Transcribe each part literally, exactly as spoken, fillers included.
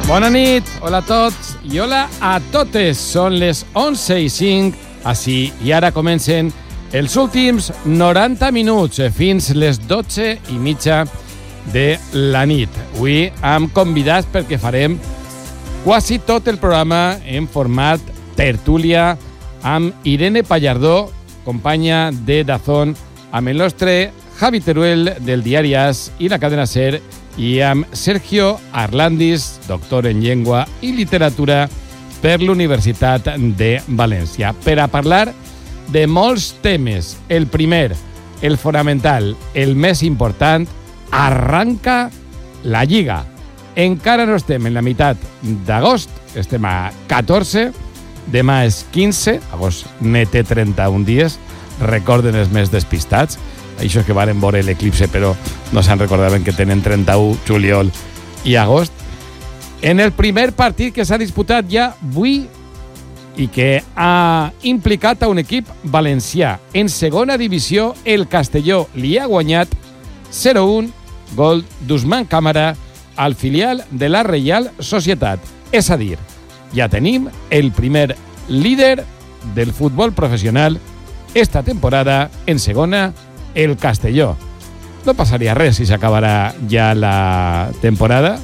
Bona nit, hola a tots i hola a totes. Són les onze i cinc, així i ara comencen els últims noranta minuts fins les dotze i mitja de la nit. Avui hem convidats perquè farem quasi tot el programa en format tertúlia amb Irene Pallardó, companya de Dazón, amb el nostre Javi Teruel del diari As i la cadena SER i amb Sergio Arlandis, doctor en llengua i literatura per l'Universitat de València, per a parlar de molts temes. El primer, el fonamental, el més important, arranca la Lliga. Encara no estem en la meitat d'agost, estem a catorze, demà és quinze, agost ne té trenta-un dies, recorden els més despistats, això que varen veure l'eclipse però no se'n recordaven que tenen trenta-u juliol i agost. En el primer partit que s'ha disputat ja avui i que ha implicat a un equip valencià en segona divisió, el Castelló li ha guanyat zero a un, gol d'Usman Càmara al filial de la Reial Societat. És a dir, ja tenim el primer líder del futbol professional esta temporada en segona, el Castelló. No passaria res si s'acabarà ja la temporada.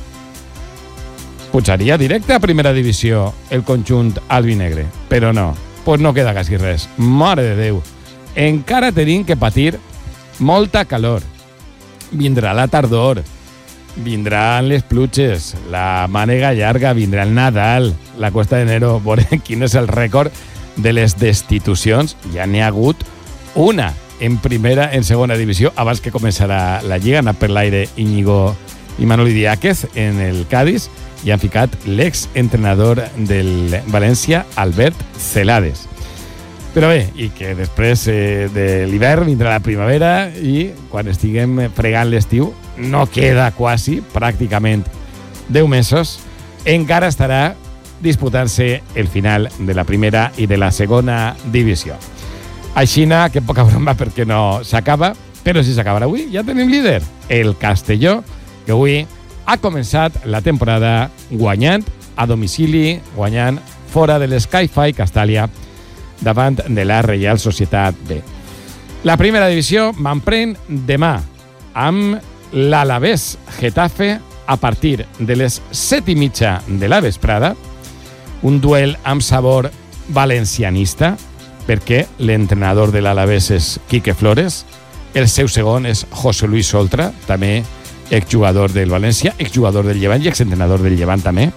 Pujaria directe a primera divisió el conjunt albinegre, però no, pues no queda quasi res. Mare de Déu, encara tenim que patir molta calor. Vindrà la tardor, vindran les pluges, la mànega llarga, vindrà el Nadal, la Cuesta d'Enero. Veurem quin és el rècord de les destitucions. Ja n'hi ha hagut una en primera, en segona divisió, abans que començarà la Lliga. Anat per l'aire Íñigo i Manoli Diáquez en el Cádiz i han ficat l'exentrenador del València, Albert Celades. Però bé, i que després eh, de l'hivern vindrà la primavera i quan estiguem fregant l'estiu, no queda quasi, pràcticament deu mesos, encara estarà disputant-se el final de la primera i de la segona divisió. Aixina, que poca broma perquè no s'acaba, però si s'acabarà avui, ja tenim líder, el Castelló, que avui ha començat la temporada guanyant a domicili, guanyant fora de l'Sky-Fi Castàlia, davant de la Reial Societat B. La primera divisió m'emprèn demà amb l'Alavés Getafe a partir de les set i mitja de la vesprada, un duel amb sabor valencianista, perquè l'entrenador de l'Alavés és Quique Flores, el seu segon és José Luis Soltra, també exjugador del València, exjugador del Llevant i exentrenador del Llevant també.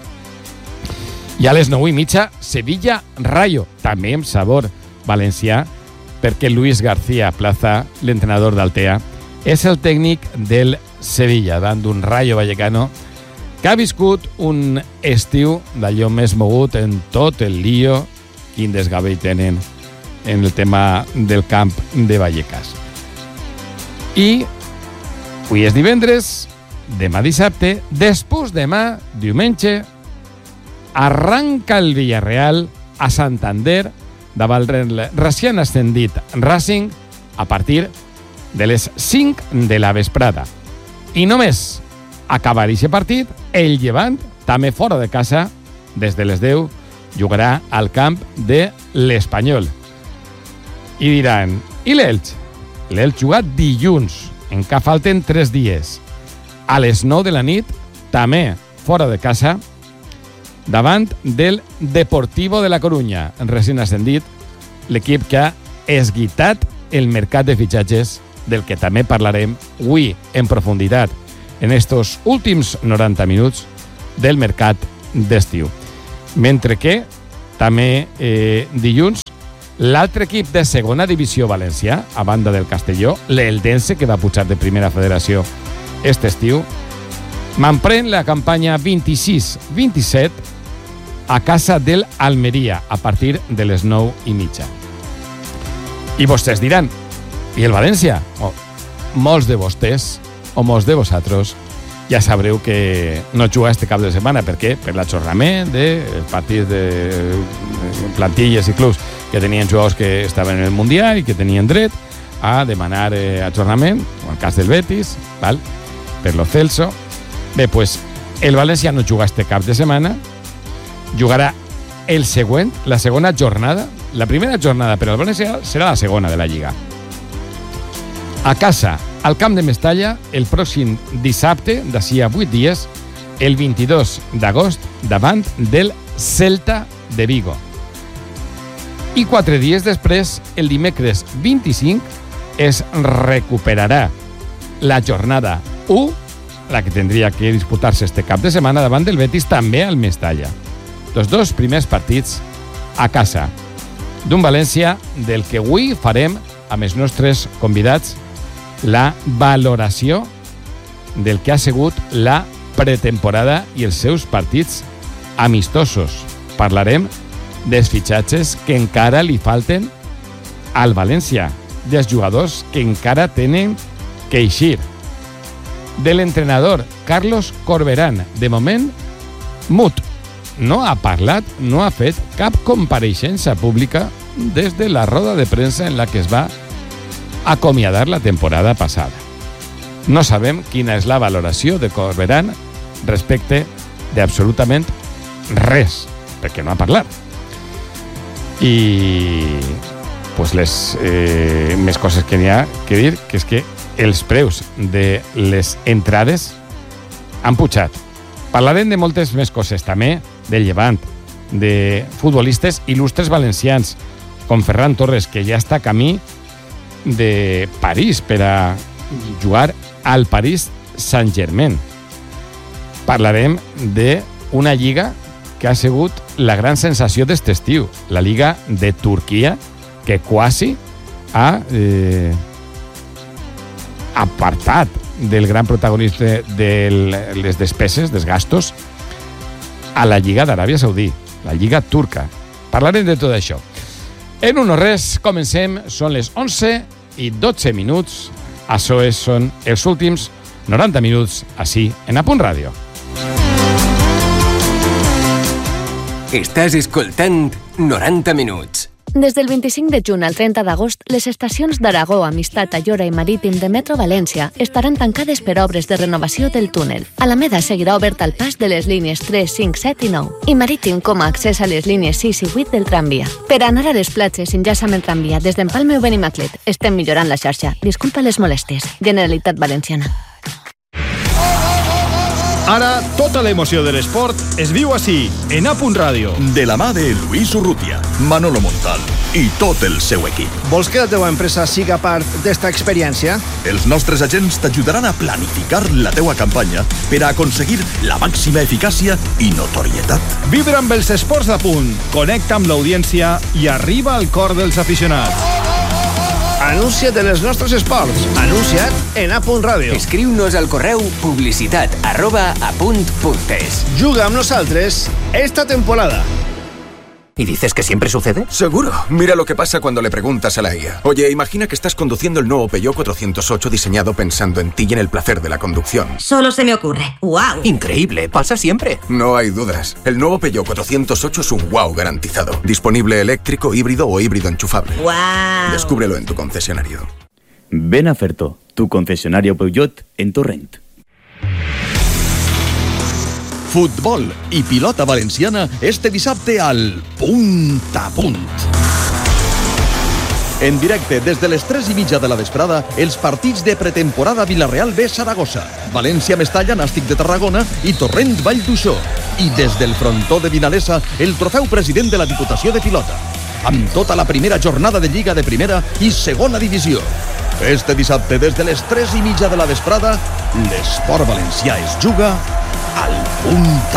I a les nou i mitja, Sevilla Rayo, també amb sabor valencià, perquè Luis García Plaza, l'entrenador d'Altea, és el tècnic del Sevilla, davant d'un Rayo Vallecano que ha viscut un estiu d'allò més mogut en tot el lío, quin desgavell tenen en el tema del camp de Vallecas. I avui és divendres, demà dissabte, després demà, diumenge, arranca el Villarreal a Santander davant el recient ascendit Racing a partir de les cinc de la vesprada. I només acabar aquest partit, el Llevant, també fora de casa, des de les deu, jugarà al camp de l'Espanyol. I diran, i l'Elx? L'Elx juga dilluns, encara falten tres dies. A les nou de la nit, també fora de casa, davant del Deportivo de la Corunya, recent ascendit, l'equip que ha esguitat el mercat de fitxatges, del que també parlarem avui en profunditat en estos últims noranta minuts del mercat d'estiu. Mentre que també eh, dilluns l'altre equip de segona divisió valencià, a banda del Castelló, l'Eldense, que va pujar de primera federació este estiu, m'emprèn la campanya vint-i-sis vint-i-set a casa del Almeria a partir de les nou i mitja. I vostès diran, i el València? Oh, molts de vostès o molts de vosaltres ja sabreu que no juga este cap de setmana. Per què? Per l'ajornament de partits de plantilles i clubs que tenien jugadors que estaven en el Mundial i que tenien dret a demanar eh, ajornament, en el cas del Betis, val? Per lo Celso. Bé, pues, El València no juga este cap de setmana, jugarà el següent, la segona jornada. La primera jornada per al València serà la segona de la Lliga. A casa, al camp de Mestalla, el pròxim dissabte, d'ací a vuit dies, el vint-i-dos d'agost, davant del Celta de Vigo. I quatre dies després, el dimecres vint-i-cinc, es recuperarà la jornada u, la que tindria que disputar-se este cap de setmana davant del Betis, també al Mestalla. Els dos primers partits a casa d'un València del que avui farem amb els nostres convidats la valoració del que ha sigut la pretemporada i els seus partits amistosos. Parlarem dels fitxatges que encara li falten al València, dels jugadors que encara tenen que eixir, de l'entrenador Carlos Corberán, de moment mut. No ha parlat, no ha fet cap compareixença pública des de la roda de premsa en la que es va acomiadar la temporada passada. No sabem quina és la valoració de Corberán respecte d'absolutament res, perquè no ha parlat. I pues les eh, més coses que n'hi ha que dir, que és que els preus de les entrades han pujat. Parlarem de moltes més coses, també del Llevant, de futbolistes il·lustres valencians, com Ferran Torres, que ja està a camí de París per a jugar al Paris Saint-Germain. Parlarem d'una lliga que ha sigut la gran sensació d'este estiu, la Lliga de Turquia, que quasi ha eh, apartat del gran protagonista de les despeses, dels gastos, a la Lliga d'Aràbia Saudí, la Lliga turca. Parlarem de tot això. En un no res, comencem, són les onze i dotze minuts. Això és, són els últims noranta minuts, així, en A Punt Ràdio. Estàs escoltant noranta minuts. Des del vint-i-cinc de juny al trenta d'agost, les estacions d'Aragó, Amistat, Ayora i Marítim de Metro València estaran tancades per obres de renovació del túnel. Alameda seguirà obert al pas de les línies tres, cinc, set i nou i Marítim com a accés a les línies sis i vuit del tramvia. Per anar a les platges enllaça amb el tramvia des d'Empalme o Benimaclet. Estem millorant la xarxa. Disculpa les molèsties. Generalitat Valenciana. Ara, tota l'emoció de l'esport es viu així, en A Punt Ràdio. De la mà de Luis Urrutia, Manolo Montal i tot el seu equip. Vols que la teva empresa siga part d'esta experiència? Els nostres agents t'ajudaran a planificar la teua campanya per a aconseguir la màxima eficàcia i notorietat. Vibra amb els esports d'A Punt, connecta amb l'audiència i arriba al cor dels aficionats. Anuncia't en els nostres esports. Anuncia't en A Punt Ràdio. Escriu-nos al correu publicitat arroba apunt.es. Juga amb nosaltres esta temporada. ¿Y dices que siempre sucede? Seguro. Mira lo que pasa cuando le preguntas a la I A. Oye, imagina que estás conduciendo el nuevo Peugeot cuatrocientos ocho diseñado pensando en ti y en el placer de la conducción. Solo se me ocurre. ¡Wow! Increíble, pasa siempre. No hay dudas. El nuevo Peugeot cuatrocientos ocho es un wow garantizado. Disponible eléctrico, híbrido o híbrido enchufable. ¡Wow! Descúbrelo en tu concesionario. Ven a Ferto, tu concesionario Peugeot en Torrent. Futbol i pilota valenciana este dissabte al Punt a Punt. En directe des de les tres i mitja de la vesprada, els partits de pretemporada Vilareal B Saragossa, València Mestalla Nàstic de Tarragona i Torrent Vall d'Uixó. I des del frontó de Vinalesa, el trofeu president de la Diputació de Pilota. Amb tota la primera jornada de Lliga de Primera i Segona Divisió. Este dissabte, des de les tres i mitja de la vesprada, l'esport valencià es juga al Punt